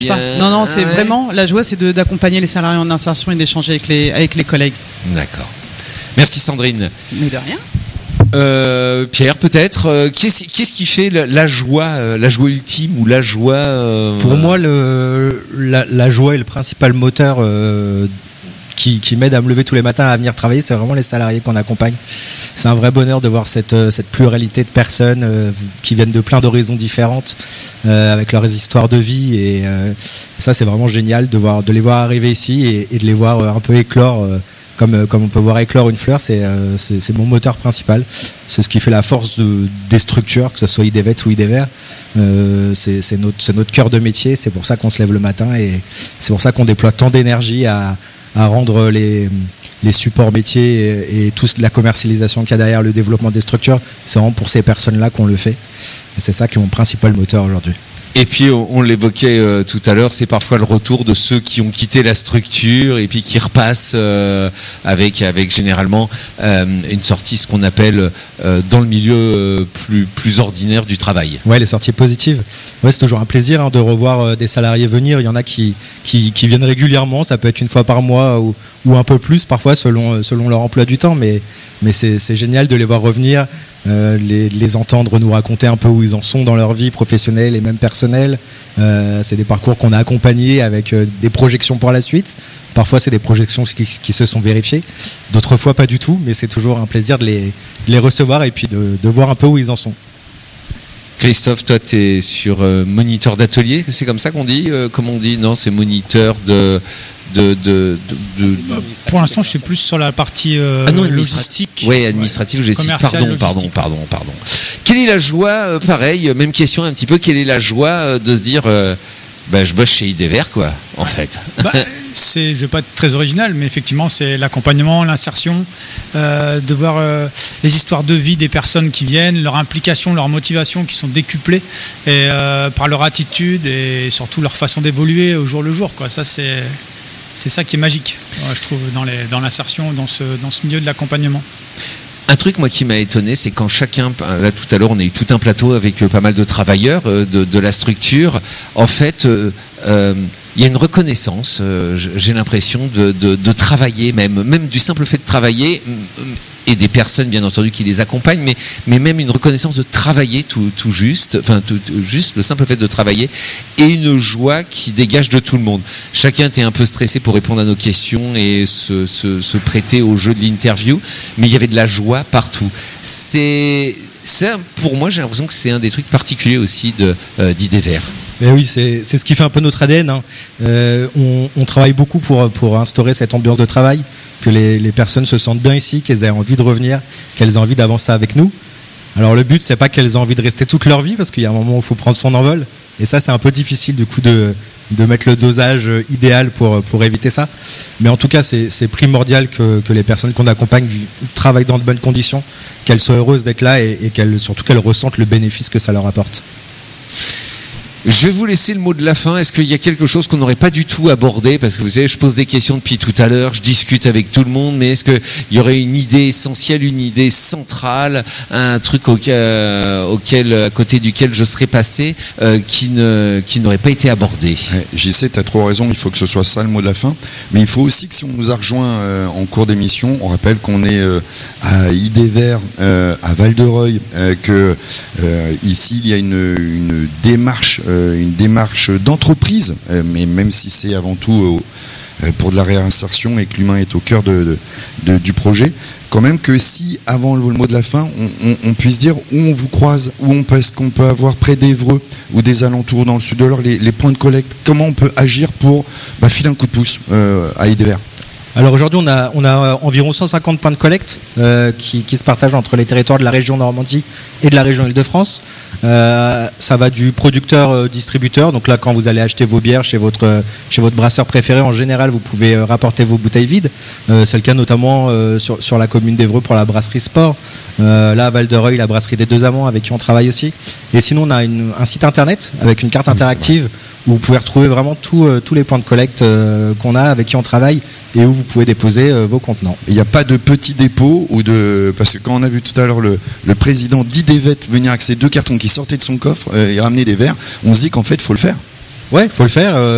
Non, c'est vraiment la joie, c'est d'accompagner les salariés en insertion et d'échanger avec les collègues. D'accord. Merci Sandrine. Mais de rien. Pierre, peut-être, qu'est-ce qui fait la joie ultime ou la joie Pour moi, la joie est le principal moteur qui m'aide à me lever tous les matins à venir travailler. C'est vraiment les salariés qu'on accompagne. C'est un vrai bonheur de voir cette pluralité de personnes qui viennent de plein d'horizons différentes avec leurs histoires de vie, et ça c'est vraiment génial de les voir arriver ici et de les voir un peu éclore. Comme on peut voir éclore une fleur, c'est mon moteur principal. C'est ce qui fait la force des structures, que ce soit IDVET ou IDEVER. C'est notre cœur de métier. C'est pour ça qu'on se lève le matin, et c'est pour ça qu'on déploie tant d'énergie à rendre les supports métiers et toute la commercialisation qu'il y a derrière le développement des structures. C'est vraiment pour ces personnes-là qu'on le fait. Et c'est ça qui est mon principal moteur aujourd'hui. Et puis on l'évoquait tout à l'heure, c'est parfois le retour de ceux qui ont quitté la structure et puis qui repassent avec généralement une sortie, ce qu'on appelle dans le milieu plus ordinaire du travail. Ouais, les sorties positives. Ouais, c'est toujours un plaisir de revoir des salariés venir. Il y en a qui viennent régulièrement, ça peut être une fois par mois ou un peu plus parfois selon leur emploi du temps, mais c'est génial de les voir revenir. Les entendre nous raconter un peu où ils en sont dans leur vie professionnelle et même personnelle. C'est des parcours qu'on a accompagnés avec des projections pour la suite. Parfois c'est des projections qui se sont vérifiées, d'autres fois pas du tout, mais c'est toujours un plaisir de les recevoir et puis de voir un peu où ils en sont. Christophe, toi tu es sur moniteur d'atelier, c'est comme ça qu'on dit comment on dit? Non, c'est moniteur Pour l'instant, je suis plus sur la partie logistique. Oui, administrative, j'ai dit. Pardon. Quelle est la joie, pareil, même question un petit peu, quelle est la joie de se dire je bosse chez IDEVER, quoi, en fait. Je vais pas être très original, mais effectivement, c'est l'accompagnement, l'insertion, de voir les histoires de vie des personnes qui viennent, leur implication, leur motivation qui sont décuplées et, par leur attitude et surtout leur façon d'évoluer au jour le jour, quoi. Ça, c'est ça qui est magique, je trouve, dans l'insertion, dans ce milieu de l'accompagnement. Un truc, moi, qui m'a étonné, c'est quand chacun, là tout à l'heure, on a eu tout un plateau avec pas mal de travailleurs de la structure. En fait, il y a une reconnaissance, j'ai l'impression, de travailler, même du simple fait de travailler, et des personnes, bien entendu, qui les accompagnent, mais même une reconnaissance de travailler tout juste, juste le simple fait de travailler, et une joie qui dégage de tout le monde. Chacun était un peu stressé pour répondre à nos questions et se prêter au jeu de l'interview, mais il y avait de la joie partout. Pour moi, j'ai l'impression que c'est un des trucs particuliers aussi d'IDEVER. Mais oui, c'est ce qui fait un peu notre ADN. On travaille beaucoup pour instaurer cette ambiance de travail, que les personnes se sentent bien ici, qu'elles aient envie de revenir, qu'elles aient envie d'avancer avec nous. Alors le but, c'est pas qu'elles aient envie de rester toute leur vie, parce qu'il y a un moment où il faut prendre son envol. Et ça, c'est un peu difficile du coup de mettre le dosage idéal pour éviter ça. Mais en tout cas, c'est primordial que les personnes qu'on accompagne travaillent dans de bonnes conditions, qu'elles soient heureuses d'être là et surtout qu'elles ressentent le bénéfice que ça leur apporte. Je vais vous laisser le mot de la fin. Est-ce qu'il y a quelque chose qu'on n'aurait pas du tout abordé? Parce que vous savez, je pose des questions depuis tout à l'heure, je discute avec tout le monde, mais est-ce qu'il y aurait une idée essentielle, une idée centrale, un truc à côté duquel je serais passé, qui n'aurait pas été abordé? JC, tu as trop raison, il faut que ce soit ça le mot de la fin. Mais il faut aussi que si on nous a rejoint en cours d'émission, on rappelle qu'on est à IDEVER, à Val-de-Reuil, que ici il y a une démarche d'entreprise, mais même si c'est avant tout pour de la réinsertion et que l'humain est au cœur du projet, quand même que si, avant le mot de la fin, on puisse dire où on vous croise, est-ce qu'on peut avoir près d'Évreux ou des alentours dans le sud de l'Eure les points de collecte, comment on peut agir pour filer un coup de pouce à IDEVER. Alors aujourd'hui, on a environ 150 points de collecte qui se partagent entre les territoires de la région Normandie et de la région Île-de-France. Ça va du producteur distributeur. Donc là, quand vous allez acheter vos bières chez votre brasseur préféré, en général, vous pouvez rapporter vos bouteilles vides. C'est le cas notamment sur la commune d'Évreux pour la brasserie Sport. Là, à Val-de-Reuil, la brasserie des Deux Amants, avec qui on travaille aussi. Et sinon, on a un site internet avec une carte interactive où vous pouvez retrouver vraiment tous les points de collecte qu'on a, avec qui on travaille, et où vous pouvez déposer vos contenants. Il n'y a pas de petit dépôt parce que quand on a vu tout à l'heure le président d'IDEVET venir avec ses 2 cartons qui sortaient de son coffre et ramener des verres, on se dit qu'en fait il faut le faire. Ouais, il faut le faire.